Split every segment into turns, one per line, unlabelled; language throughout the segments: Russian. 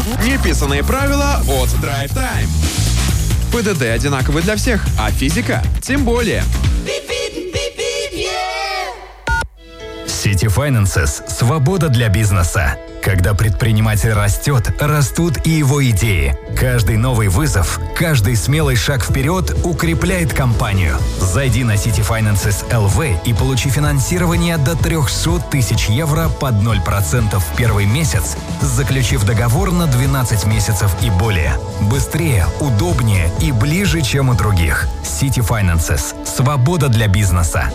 Неписанные правила от Drive Time. ПДД одинаковый для всех, а физика тем более.
City Finances – свобода для бизнеса. Когда предприниматель растет, растут и его идеи. Каждый новый вызов, каждый смелый шаг вперед укрепляет компанию. Зайди на City Finances LV и получи финансирование до 300 тысяч евро под 0% в первый месяц, заключив договор на 12 месяцев и более. Быстрее, удобнее и ближе, чем у других. City Finances – свобода для бизнеса.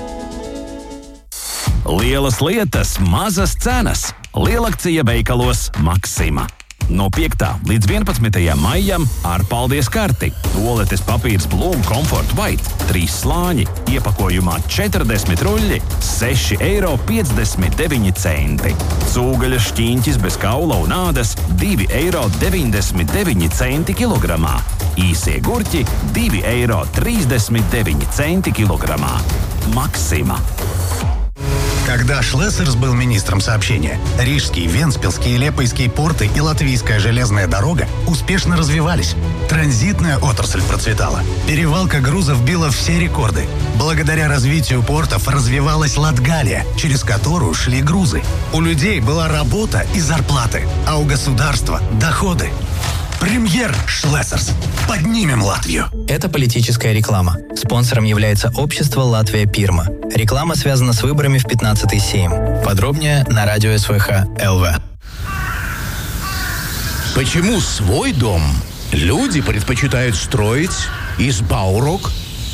Lielas lietas, mazas cenas. Lielakcija veikalos Maxima. No 5. līdz 11. maijam ar paldies karti. Toaletes papīrs Bloom Comfort White, 3 slāņi, iepakojumā 40 ruļļi, 6,59 eiro. Cūgaļas šķiņķis bez kaula un ādas, 2,99 eiro kilogramā. Īsie gurķi, 2,39 eiro kilogramā. Maxima.
Когда Шлессерс был министром сообщения, Рижский, Вентспилский, Лепойский порты и Латвийская железная дорога успешно развивались. Транзитная отрасль процветала. Перевалка грузов била все рекорды. Благодаря развитию портов развивалась Латгалия, через которую шли грузы. У людей была работа и зарплаты, а у государства – доходы. Премьер Шлессерс. Поднимем Латвию.
Это политическая реклама. Спонсором является общество «Латвия-Пирма». Реклама связана с выборами в 15-й Сейм. Подробнее на радио СВХ ЛВ.
Почему свой дом люди предпочитают строить из Баурок?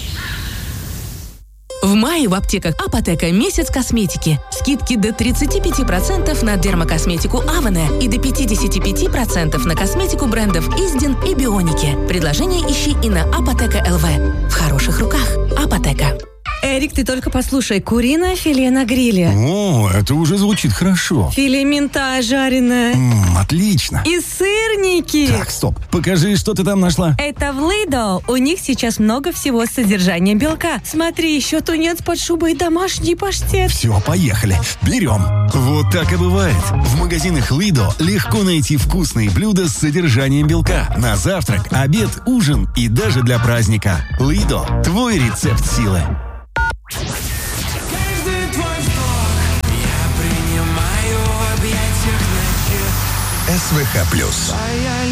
В мае в аптеках Апотека месяц косметики. Скидки до 35% на дермокосметику Авене и до 55% на косметику брендов Издин и Бионики. Предложение ищи и на Апотека ЛВ. В хороших руках. Апотека.
Эрик, ты только послушай. Куриное филе на гриле.
О, это уже звучит хорошо.
Филе минта жареное.
Отлично.
И сырники.
Так, стоп. Покажи, что ты там нашла.
Это в Лидо. У них сейчас много всего с содержанием белка. Смотри, еще тунец под шубой и домашний паштет.
Все, поехали. Берем. Вот так и бывает. В магазинах Лидо легко найти вкусные блюда с содержанием белка. На завтрак, обед, ужин и даже для праздника. Лидо. Твой рецепт силы.
СВХ+.